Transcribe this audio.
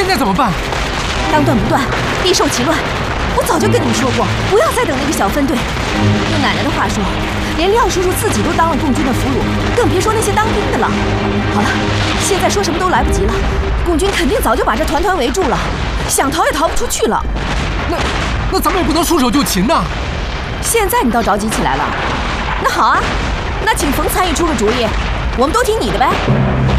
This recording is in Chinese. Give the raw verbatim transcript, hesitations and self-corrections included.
在怎么办？ 当断不断，必受其乱。我早就跟你们说过，不要再等那个小分队。用奶奶的话说，连廖叔叔自己都当了共军的俘虏，更别说那些当兵的了。好了，现在说什么都来不及了。共军肯定早就把这团团围住了，想逃也逃不出去了。 那那咱们也不能束手就擒呐。 现在你倒着急起来了。那好啊，那请冯参议出个主意，我们都听你的呗。